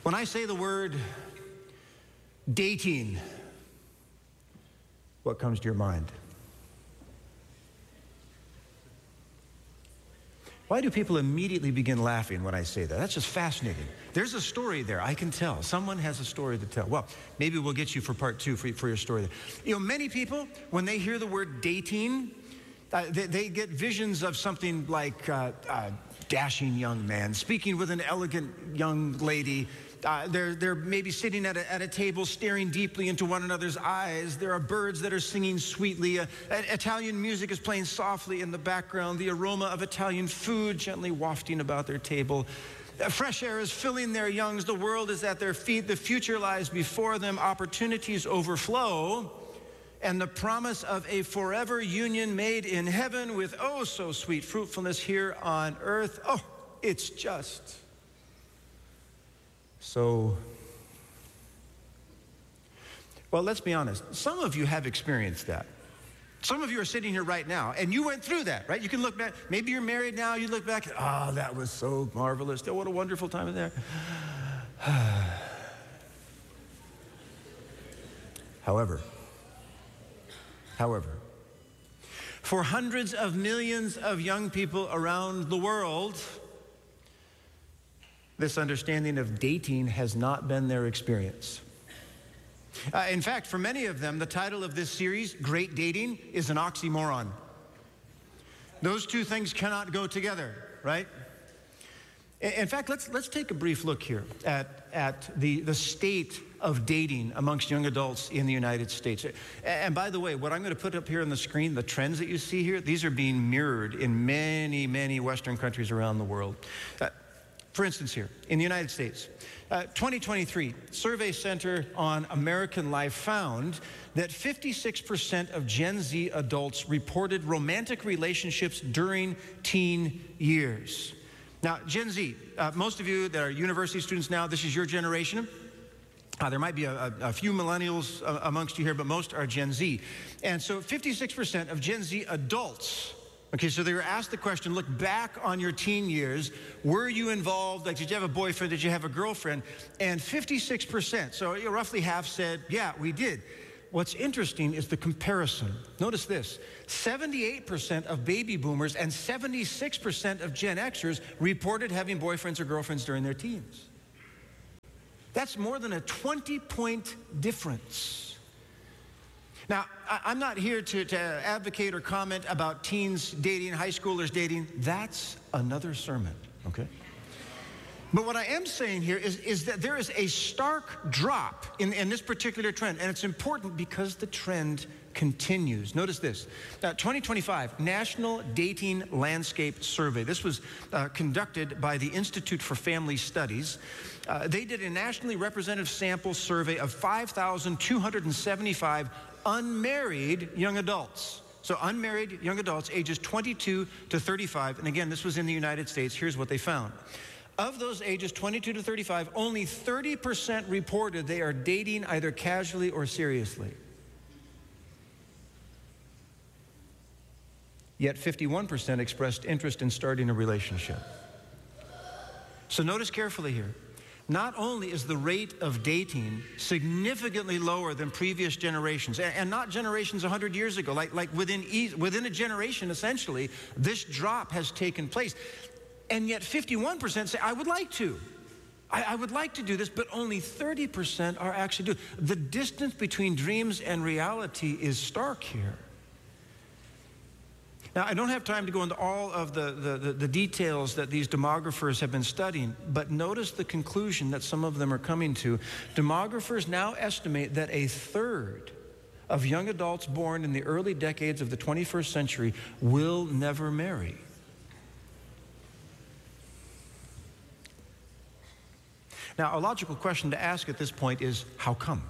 When I say the word dating, what comes to your mind? Why do people immediately begin laughing when I say that? That's just fascinating. There's a story there, I can tell. Someone has a story to tell. Well, maybe we'll get you for part two for your story there. You know, many people, when they hear the word dating, they get visions of something like a dashing young man speaking with an elegant young lady. They're maybe sitting at a table staring deeply into one another's eyes. There are birds that are singing sweetly. Italian music is playing softly in the background. The aroma of Italian food gently wafting about their table. Fresh air is filling their lungs. The world is at their feet. The future lies before them. Opportunities overflow. And the promise of a forever union made in heaven with oh so sweet fruitfulness here on earth. Oh, it's just so. Well, let's be honest. Some of you have experienced that. Some of you are sitting here right now, and you went through that, right? You can look back. Maybe you're married now. You look back. Oh, that was so marvelous. Oh, what a wonderful time in there. However, for hundreds of millions of young people around the world, this understanding of dating has not been their experience. In fact, for many of them, the title of this series, Great Dating, is an oxymoron. Those two things cannot go together, right? In fact, let's take a brief look here at the state of dating amongst young adults in the United States. And by the way, what I'm going to put up here on the screen, the trends that you see here, these are being mirrored in many, many Western countries around the world. For instance here, in the United States, 2023 Survey Center on American Life found that 56% of Gen Z adults reported romantic relationships during teen years. Now, Gen Z, most of you that are university students now, this is your generation. There might be a few millennials amongst you here, but most are Gen Z. And so 56% of Gen Z adults, okay, so they were asked the question, look back on your teen years, were you involved, like did you have a boyfriend, did you have a girlfriend? And 56%, so roughly half said, yeah, we did. What's interesting is the comparison. Notice this, 78% of baby boomers and 76% of Gen Xers reported having boyfriends or girlfriends during their teens. That's more than a 20-point difference. Now, I'm not here to advocate or comment about teens dating, high schoolers dating. That's another sermon, okay? But what I am saying here is that there is a stark drop in this particular trend, and it's important because the trend continues. Notice this, 2025 National Dating Landscape Survey. This was conducted by the Institute for Family Studies. They did a nationally representative sample survey of 5,275 unmarried young adults. So unmarried young adults ages 22 to 35, and again, this was in the United States. Here's what they found. Of those ages 22 to 35, only 30% reported they are dating either casually or seriously. Yet 51% expressed interest in starting a relationship. So notice carefully here. Not only is the rate of dating significantly lower than previous generations, and not generations 100 years ago, like within a generation, essentially, this drop has taken place. And yet 51% say, I would like to. I would like to do this, but only 30% are actually doing it. The distance between dreams and reality is stark here. Now, I don't have time to go into all of the details that these demographers have been studying, but notice the conclusion that some of them are coming to. Demographers now estimate that a third of young adults born in the early decades of the 21st century will never marry. Now, a logical question to ask at this point is, how come?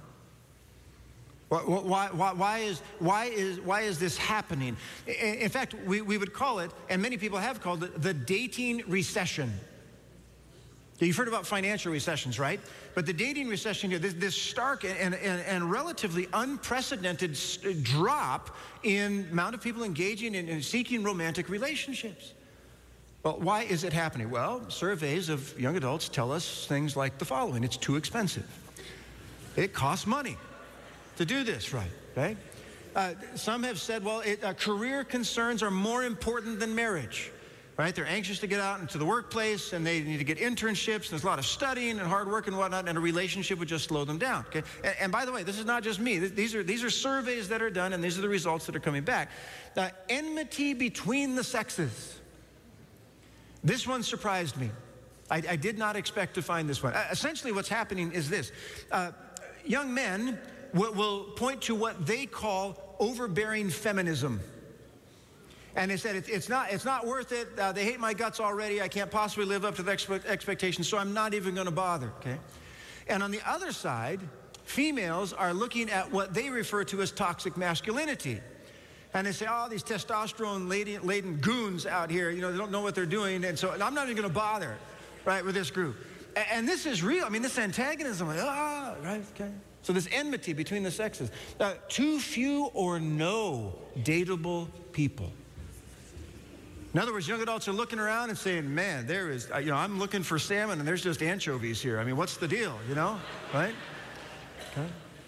Why is this happening? In fact, we would call it, and many people have called it, the dating recession. You've heard about financial recessions, right? But the dating recession here, this stark and relatively unprecedented drop in the amount of people engaging in seeking romantic relationships. Well, why is it happening? Well, surveys of young adults tell us things like the following. It's too expensive. It costs money to do this right, right? Some have said, well, career concerns are more important than marriage, right? They're anxious to get out into the workplace, and they need to get internships. There's a lot of studying and hard work and whatnot, and a relationship would just slow them down, okay? And by the way, this is not just me. These are surveys that are done, and these are the results that are coming back. Enmity between the sexes. This one surprised me. I did not expect to find this one. Essentially, what's happening is this. Young men will point to what they call overbearing feminism. And they said, it's not worth it. They hate my guts already. I can't possibly live up to the expectations, so I'm not even going to bother, okay? And on the other side, females are looking at what they refer to as toxic masculinity. And they say, oh, these testosterone-laden goons out here, they don't know what they're doing, and so I'm not even going to bother, right, with this group. And this is real. I mean, this antagonism, right, okay. So this enmity between the sexes. Too few or no dateable people. In other words, young adults are looking around and saying, man, there is, I'm looking for salmon and there's just anchovies here. I mean, what's the deal, right? Okay.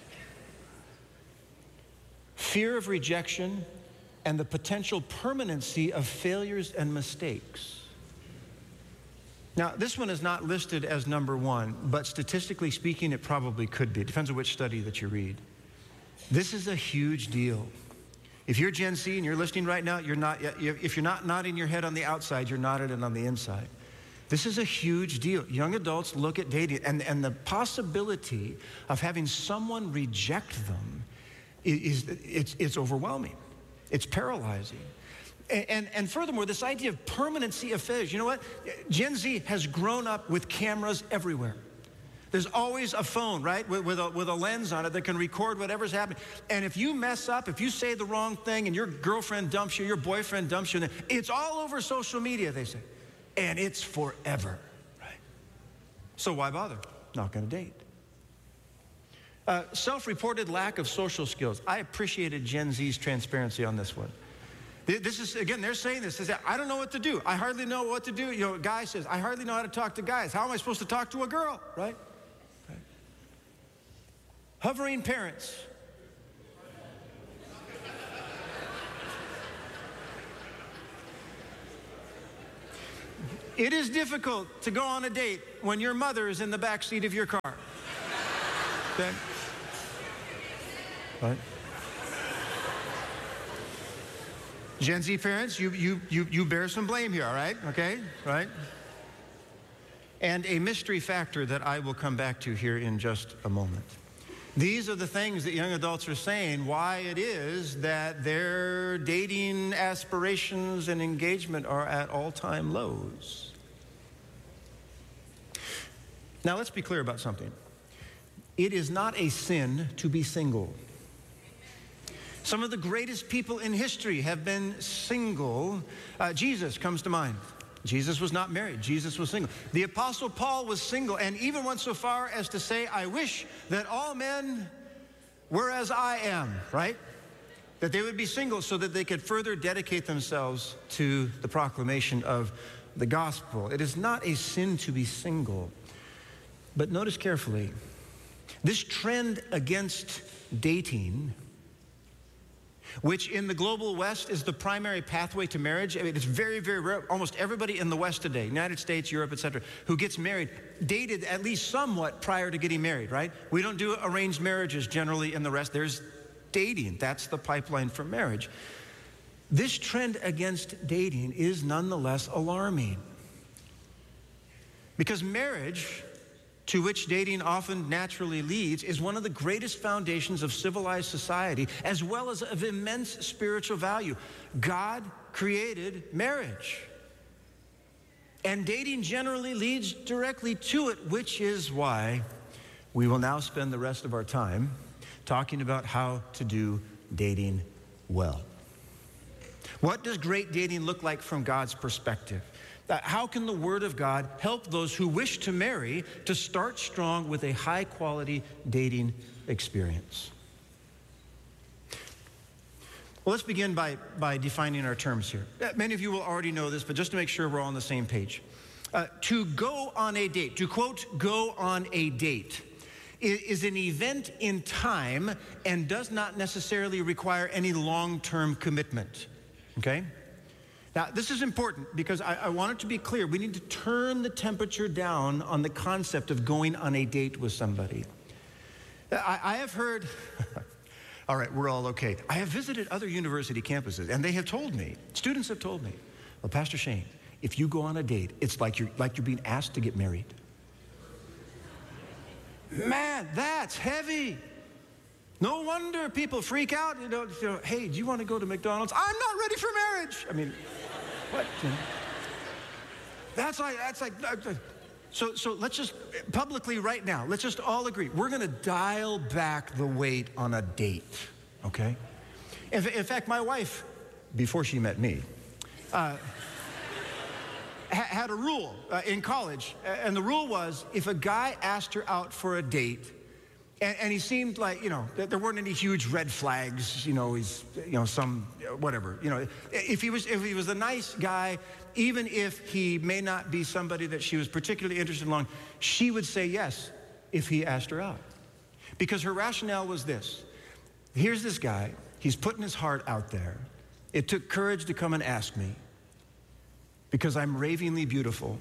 Fear of rejection and the potential permanency of failures and mistakes. Now, this one is not listed as number one, but statistically speaking, it probably could be. It depends on which study that you read. This is a huge deal. If you're Gen Z and you're listening right now, if you're not nodding your head on the outside, you're nodding it on the inside. This is a huge deal. Young adults look at dating, and the possibility of having someone reject them it's overwhelming. It's paralyzing. And furthermore, this idea of permanency of failures. You know what? Gen Z has grown up with cameras everywhere. There's always a phone, right, with a lens on it that can record whatever's happening. And if you mess up, if you say the wrong thing and your girlfriend dumps you, your boyfriend dumps you, it's all over social media, they say. And it's forever, right? So why bother? Not going to date. Self-reported lack of social skills. I appreciated Gen Z's transparency on this one. This is, again, they're saying this. They say, I don't know what to do. I hardly know what to do. A guy says, I hardly know how to talk to guys. How am I supposed to talk to a girl, right? Hovering parents. It is difficult to go on a date when your mother is in the back seat of your car. Okay? Right? Gen Z parents, you bear some blame here, all right? Okay? Right? And a mystery factor that I will come back to here in just a moment. These are the things that young adults are saying why it is that their dating aspirations and engagement are at all-time lows. Now, let's be clear about something. It is not a sin to be single. Some of the greatest people in history have been single. Jesus comes to mind. Jesus was not married. Jesus was single. The Apostle Paul was single and even went so far as to say, I wish that all men were as I am, right? That they would be single so that they could further dedicate themselves to the proclamation of the gospel. It is not a sin to be single. But notice carefully, this trend against dating, which in the global West is the primary pathway to marriage. I mean, it's very, very rare. Almost everybody in the West today, United States, Europe, etc., who gets married, dated at least somewhat prior to getting married, right? We don't do arranged marriages generally in the rest. There's dating. That's the pipeline for marriage. This trend against dating is nonetheless alarming. Because marriage, to which dating often naturally leads, is one of the greatest foundations of civilized society, as well as of immense spiritual value. God created marriage. And dating generally leads directly to it, which is why we will now spend the rest of our time talking about how to do dating well. What does great dating look like from God's perspective? How can the Word of God help those who wish to marry to start strong with a high-quality dating experience? Well, let's begin by defining our terms here. Many of you will already know this, but just to make sure we're all on the same page. To go on a date, to quote, go on a date, is an event in time and does not necessarily require any long-term commitment, okay? Now, this is important because I want it to be clear. We need to turn the temperature down on the concept of going on a date with somebody. I have heard, all right, we're all okay. I have visited other university campuses, and they have told me, students have told me, well, Pastor Shane, if you go on a date, it's like you're being asked to get married. Man, that's heavy. No wonder people freak out. You know, hey, do you want to go to McDonald's? I'm not ready for marriage. I mean, what? You know? That's like. So let's just publicly right now. Let's just all agree. We're going to dial back the weight on a date. Okay. In fact, my wife, before she met me, had a rule in college, and the rule was if a guy asked her out for a date, and he seemed like, you know, there weren't any huge red flags, you know, he's, you know, some, whatever, you know, if he was a nice guy, even if he may not be somebody that she was particularly interested in, she would say yes if he asked her out. Because her rationale was this: here's this guy, he's putting his heart out there. It took courage to come and ask me, because I'm ravingly beautiful.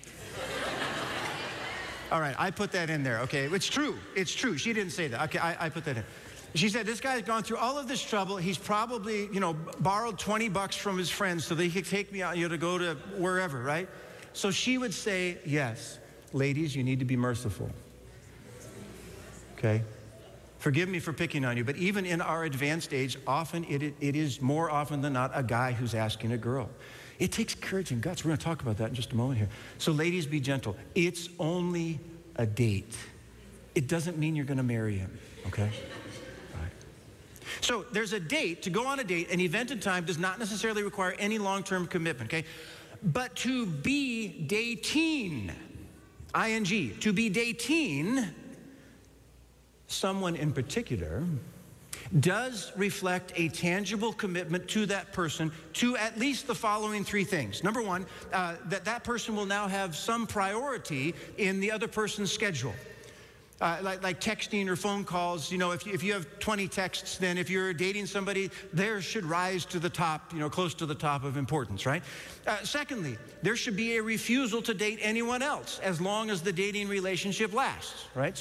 All right, I put that in there, okay? It's true, it's true. She didn't say that. Okay, I put that in. She said, this guy's gone through all of this trouble. He's probably, you know, borrowed $20 from his friends so that he could take me out, you know, to go to wherever, right? So she would say, yes, ladies, you need to be merciful, okay? Forgive me for picking on you, but even in our advanced age, often it is more often than not a guy who's asking a girl. It takes courage and guts. We're going to talk about that in just a moment here. So ladies, be gentle. It's only a date. It doesn't mean you're going to marry him, okay? All right. So there's a date. To go on a date, an event in time does not necessarily require any long-term commitment, okay? But to be dating, ing, to be dating someone in particular does reflect a tangible commitment to that person to at least the following three things. Number one, that person will now have some priority in the other person's schedule. Like texting or phone calls, you know, if you have 20 texts, then if you're dating somebody, theirs should rise to the top, you know, close to the top of importance, right? Secondly, there should be a refusal to date anyone else as long as the dating relationship lasts, right?